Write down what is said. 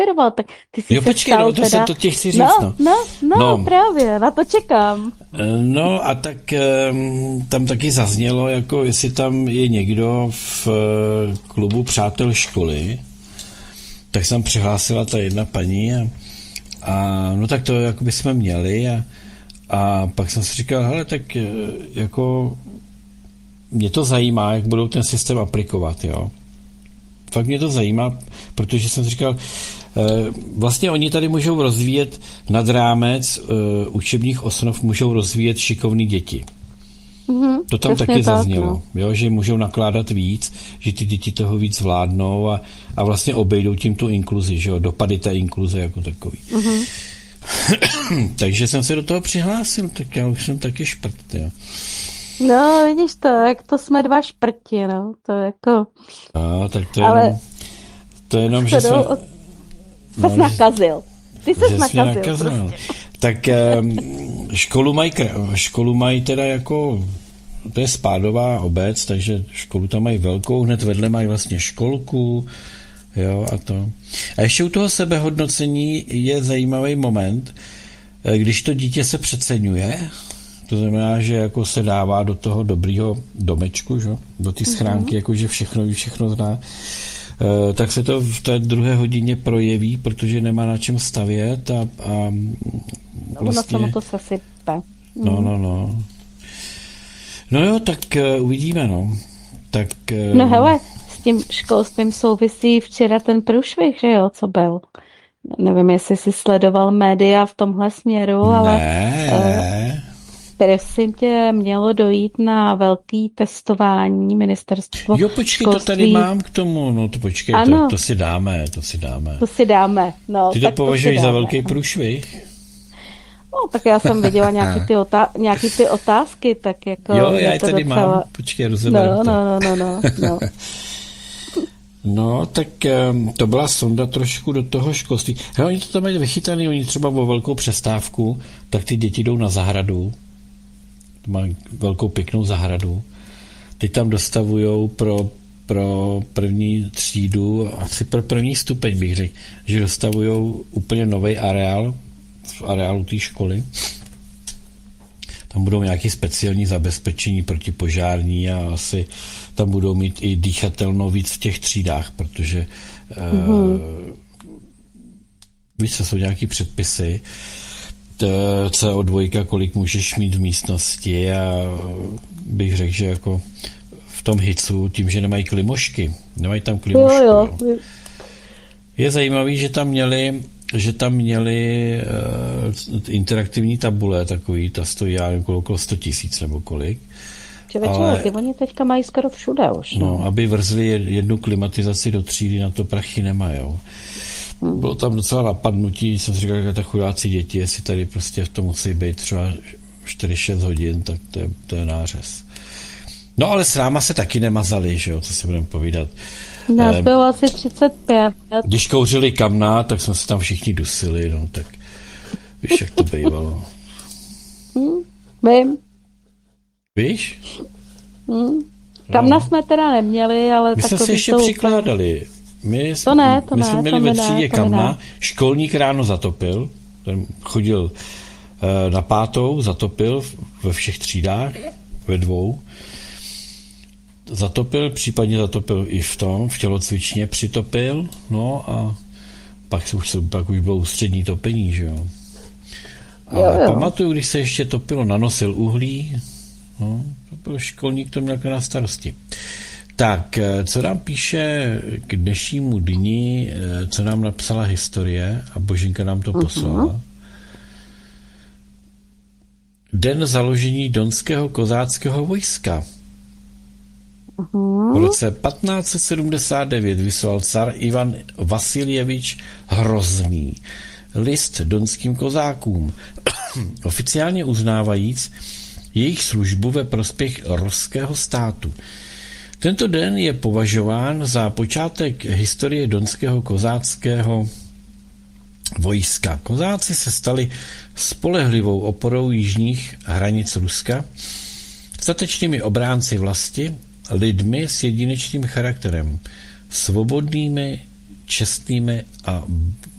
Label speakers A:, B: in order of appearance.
A: inspiroval, tak ty jsi
B: Jo,
A: se
B: počkej,
A: stal
B: no, to
A: teda...
B: to ti chci říct,
A: No,
B: no.
A: no, no,
B: No,
A: právě, na to čekám.
B: no a tak tam taky zaznělo, jako jestli tam je někdo v klubu přátel školy, tak jsem přihlásila ta jedna paní a no tak to jako by jsme měli a pak jsem si říkal, hele, tak jako mě to zajímá, jak budou ten systém aplikovat, jo. Fakt mě to zajímá, protože jsem si říkal, vlastně oni tady můžou rozvíjet nad rámec učebních osnov, můžou rozvíjet šikovný děti. To tam
A: Přesně
B: taky
A: tak,
B: zaznělo,
A: no.
B: jo, že můžou nakládat víc, že ty děti toho víc vládnou a vlastně obejdou tím tu inkluzi, že jo, dopady té inkluze jako takový. Takže jsem se do toho přihlásil, tak já už jsem taky šprt, jo.
A: No, vidíš to, jak to jsme dva šprti, no, to jako...
B: A, tak to je
A: Ale
B: jenom, že jsme...
A: Jsi nakazil. Ty jsi
B: Že jsi mě
A: nakazil,
B: nakazil.
A: prostě.
B: Tak školu mají teda jako, to je spádová obec, takže školu tam mají velkou, hned vedle mají vlastně školku, jo, a to. A ještě u toho sebehodnocení je zajímavý moment, když to dítě se přeceňuje, to znamená, že jako se dává do toho dobrýho domečku, že? Do té schránky, jakože všechno ví, všechno zná, tak se to v té druhé hodině projeví, protože nemá na čem stavět a vlastně...
A: Ono to sesype.
B: No. No jo, tak uvidíme, no. Tak...
A: No hele, s tím školstvím souvisí včera ten průšvih, že jo, co byl. Nevím, jestli jsi sledoval média v tomhle směru, ale
B: Ne.
A: prosím tě, mělo dojít na velký testování ministerstvo
B: Jo, počkej, to tady
A: školství.
B: mám k tomu, no to počkej,
A: Ano.
B: to si dáme.
A: To si dáme. No,
B: Ty to
A: tak to si
B: považuješ za
A: dáme.
B: velký průšvih?
A: No, tak já jsem viděla nějaký ty otázky, tak jako...
B: Jo,
A: je
B: já je
A: to
B: tady
A: docela...
B: mám, počkej, rozeberu to.
A: No.
B: No, tak to byla sonda trošku do toho školství. Hele, oni to tam mají vychytaný, oni třeba o velkou přestávku, tak ty děti jdou na zahradu, mají velkou pěknou zahradu, ty tam dostavujou pro první třídu, asi pro první stupeň bych řekl, že dostavujou úplně nový areál, v areálu té školy. Tam budou nějaké speciální zabezpečení protipožární a asi tam budou mít i dýchatelnou víc v těch třídách, protože víš, co jsou nějaké předpisy, CO2, kolik můžeš mít v místnosti a bych řekl, že jako v tom hicu, tím, že nemají klimošky, nemají tam klimošku.
A: Jo.
B: Je zajímavý, že tam měli interaktivní tabule takový, ta stojí okolo 100 000 nebo kolik.
A: Člověče, ty oni teďka mají skoro všude už.
B: No, aby vrzli jednu klimatizaci do třídy, na to prachy nemajou. Bylo tam docela napadnutí, jsem si říkal, že ta chudáci děti, jestli tady prostě v tom musí být třeba 4-6 hodin, tak to je nářez. No ale s náma se taky nemazali, že jo, co si budeme povídat.
A: Nás bylo asi 35.
B: Když kouřili kamna, tak jsme se tam všichni dusili, no tak víš, jak to bývalo.
A: Vím.
B: Víš?
A: Kamna jsme teda neměli, ale
B: My jsme
A: takový
B: se ještě
A: jsou
B: přikládali. My jsme měli ve třídě kamna, školník ráno zatopil, ten chodil na 5, zatopil ve všech třídách, ve 2. Případně zatopil i v tělocvičně přitopil, no a pak už bylo ústřední topení, že jo. Ale pamatuju, když se ještě topilo, nanosil uhlí, no, to byl školník, to měl na starosti. Tak, co nám píše k dnešnímu dni, co nám napsala historie a Boženka nám to poslala. Den založení Donského kozáckého vojska. V roce 1579 vyslal car Ivan Vasiljevič Hrozný list donským kozákům, oficiálně uznávajíc jejich službu ve prospěch ruského státu. Tento den je považován za počátek historie donského kozáckého vojska. Kozáci se stali spolehlivou oporou jižních hranic Ruska, statečnými obránci vlasti, lidmi s jedinečným charakterem, svobodnými, čestnými a